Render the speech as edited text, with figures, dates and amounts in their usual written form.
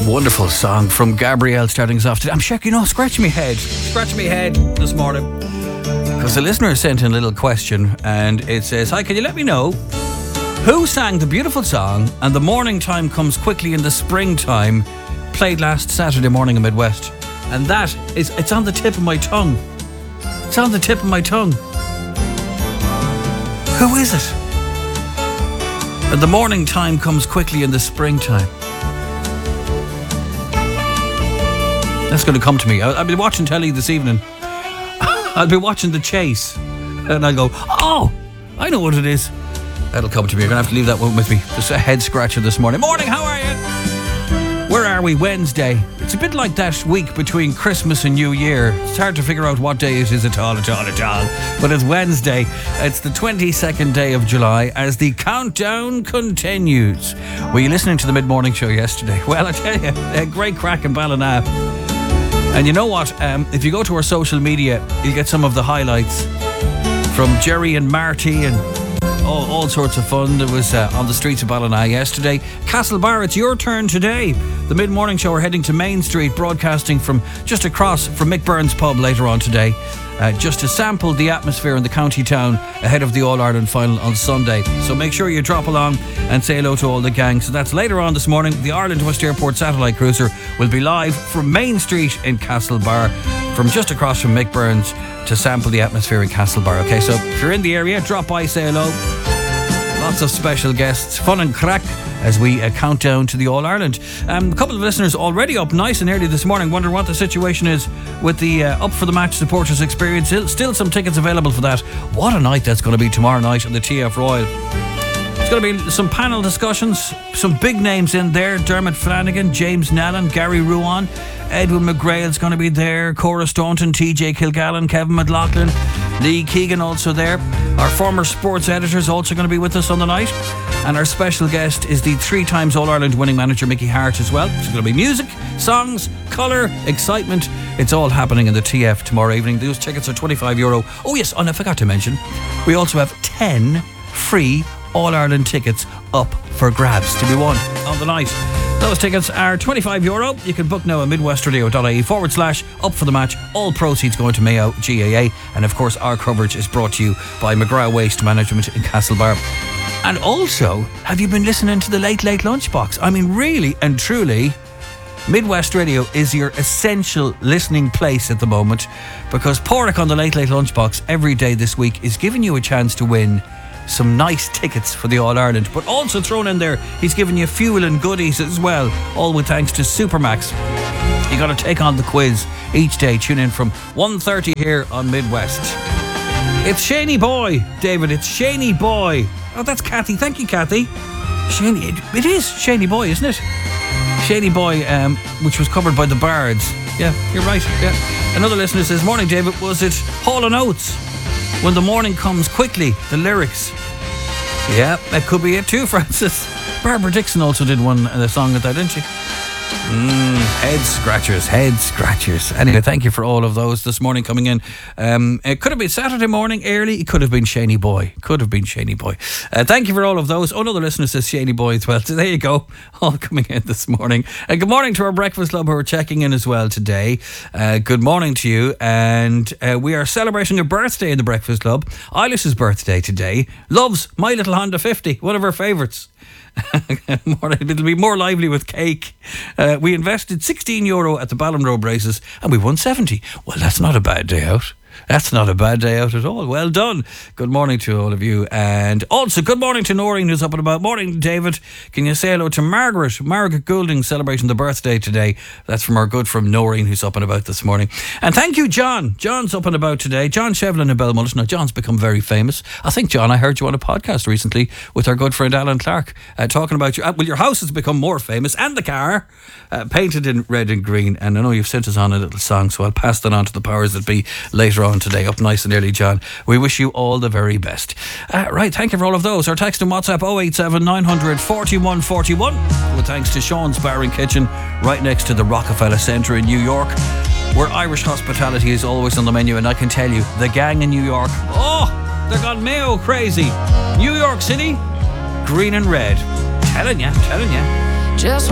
Wonderful song from Gabrielle starting us off today. I'm shaking, scratching my head this morning. Because the listener sent in a little question and it says, hi, can you let me know who sang the beautiful song And the Morning Time Comes Quickly in the Springtime, played last Saturday morning in Midwest? And it's on the tip of my tongue. It's on the tip of my tongue. Who is it? And the morning time comes quickly in the springtime. That's going to come to me. I'll be watching telly this evening. I'll be watching The Chase. And I'll go, oh, I know what it is. That'll come to me. You're going to have to leave that one with me. Just a head scratcher this morning. Morning, how are you? Where are we? Wednesday. It's a bit like that week between Christmas and New Year. It's hard to figure out what day it is at all. But it's Wednesday. It's the 22nd day of July as the countdown continues. Were you listening to the mid-morning show yesterday? Well, I tell you, a great crack in Ballina. And you know what? If you go to our social media, you'll get some of the highlights from Jerry and Marty and all sorts of fun. There was on the streets of Ballina yesterday. Castlebar, it's your turn today. The mid-morning show are heading to Main Street, broadcasting from just across from Mick Byrne's pub later on today, just to sample the atmosphere in the county town ahead of the All-Ireland final on Sunday. So make sure you drop along and say hello to all the gang. So that's later on this morning. The Ireland West Airport satellite cruiser will be live from Main Street in Castlebar, from just across from Mick Byrne's, to sample the atmosphere in Castlebar. Okay, so if you're in the area, drop by, say hello. Lots of special guests, fun and crack as we count down to the All-Ireland. A couple of listeners already up nice and early this morning, wonder what the situation is with the Up for the Match supporters experience. Still some tickets available for that. What a night that's going to be tomorrow night on the TF Royal. It's going to be some panel discussions, some big names in there. Dermot Flanagan, James Nallen, Gary Ruan, Edwin McGrail's going to be there, Cora Staunton, TJ Kilgallen, Kevin McLaughlin, Lee Keegan also there. Our former sports editor is also going to be with us on the night. And our special guest is the 3 times All-Ireland winning manager Mickey Hart as well. There's going to be music, songs, colour, excitement. It's all happening in the TF tomorrow evening. Those tickets are €25. Oh yes, and I forgot to mention, we also have 10 free All-Ireland tickets up for grabs to be won on the night. Those tickets are €25. You can book now at midwestradio.ie/up for the match. All proceeds going to Mayo GAA. And of course, our coverage is brought to you by McGrath Waste Management in Castlebar. And also, have you been listening to the Late Lunchbox? I mean, really and truly, Midwest Radio is your essential listening place at the moment, because Porrick on the Late Lunchbox every day this week is giving you a chance to win some nice tickets for the All-Ireland, but also thrown in there, he's giving you fuel and goodies as well, all with thanks to Supermax. You got to take on the quiz each day. Tune in from 1:30 here on Midwest. It's Shaney Boy, David. It's Shaney Boy. Oh, that's Kathy. Thank you, Kathy. Shaney, it is Shaney Boy, isn't it? Shaney Boy, which was covered by the Bards. Yeah, you're right. Yeah. Another listener says, morning, David. Was it Hall & Oates? When the morning comes quickly, the lyrics. Yeah, that could be it too, Francis. Barbara Dixon also did a song like that, didn't she? Head scratchers. Anyway, thank you for all of those this morning coming in. It could have been Saturday morning early. It could have been Shaney Boy. Thank you for all of those. Another listener says Shaney Boy as well. So there you go. All coming in this morning. And good morning to our Breakfast Club who are checking in as well today. Good morning to you. And we are celebrating a birthday in the Breakfast Club. Eilish's birthday today. Loves My Little Honda 50, one of her favourites. It'll be more lively with cake. We invested €16 at the Ballinrobe races and we won 70. Well, that's not a bad day out. That's not a bad day out at all. Well done. Good morning to all of you. And also, good morning to Noreen, who's up and about. Morning, David. Can you say hello to Margaret? Margaret Goulding celebrating the birthday today. That's from our good friend Noreen, who's up and about this morning. And thank you, John. John's up and about today. John Shevlin in Belmullet. Now, John's become very famous. I think, John, I heard you on a podcast recently with our good friend Alan Clark talking about you. Well, your house has become more famous, and the car painted in red and green. And I know you've sent us on a little song, so I'll pass that on to the powers that be later on today. Up nice and early, John. We wish you all the very best. Right, thank you for all of those. Our text and WhatsApp 087 900 41 41. With thanks to Sean's Bar and Kitchen, right next to the Rockefeller Centre in New York, where Irish hospitality is always on the menu. And I can tell you, the gang in New York, they're gone Mayo crazy. New York City, green and red. Telling you. Just